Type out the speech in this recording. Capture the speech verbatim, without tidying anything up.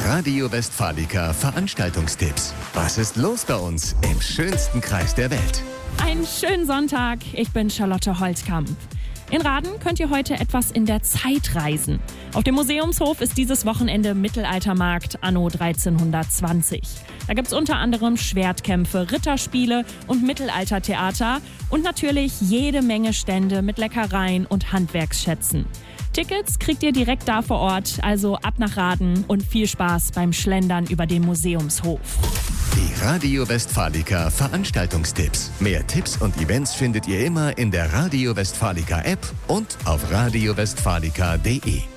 Radio Westfalica Veranstaltungstipps. Was ist los bei uns im schönsten Kreis der Welt? Einen schönen Sonntag, ich bin Charlotte Holtkamp. In Raden könnt ihr heute etwas in der Zeit reisen. Auf dem Museumshof ist dieses Wochenende Mittelaltermarkt anno dreizehnhundertzwanzig. Da gibt es unter anderem Schwertkämpfe, Ritterspiele und Mittelaltertheater und natürlich jede Menge Stände mit Leckereien und Handwerksschätzen. Tickets kriegt ihr direkt da vor Ort, also ab nach Raden und viel Spaß beim Schlendern über den Museumshof. Die Radio Westfalica Veranstaltungstipps. Mehr Tipps und Events findet ihr immer in der Radio Westfalica App und auf radio westfalica punkt de.